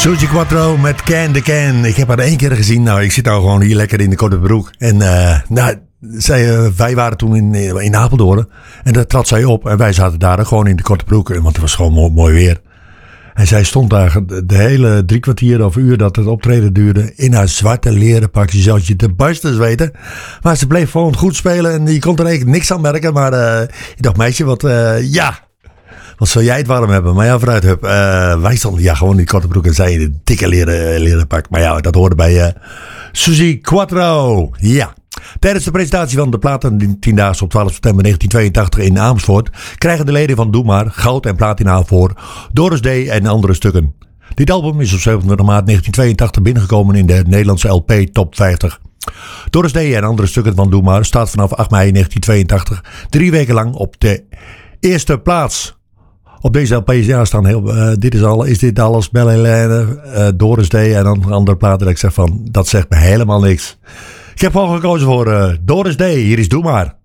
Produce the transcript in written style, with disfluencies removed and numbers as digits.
Suzy Quattro met Can the Can. Ik heb haar 1 keer gezien. Nou, ik zit nou gewoon hier lekker in de korte broek. En wij waren toen in Apeldoorn. En daar trad zij op. En wij zaten daar gewoon in de korte broek. Want het was gewoon mooi weer. En zij stond daar de hele 3 kwartier of uur dat het optreden duurde. In haar zwarte leren pak. Je zou je de barstens weten. Maar ze bleef gewoon goed spelen. En je kon er eigenlijk niks aan merken. Maar ik dacht, meisje, wat zou jij het warm hebben? Maar ja, vooruit, hup. Wij stonden gewoon in die korte broek en zij in de dikke leren pak. Maar ja, dat hoorde bij Suzy Quattro. Ja. Tijdens de presentatie van de platen 10-daagse op 12 september 1982 in Amersfoort krijgen de leden van Doe Maar goud en platina voor Doris D. en andere stukken. Dit album is op 27 maart 1982 binnengekomen in de Nederlandse LP Top 50. Doris D. en andere stukken van Doe Maar staat vanaf 8 mei 1982 3 weken lang op de eerste plaats. Op deze LP staan is dit alles, Belle Helene, Doris D. en dan andere platen dat ik zeg van, dat zegt me helemaal niks. Ik heb gewoon gekozen voor Doris D. Hier is Doe Maar.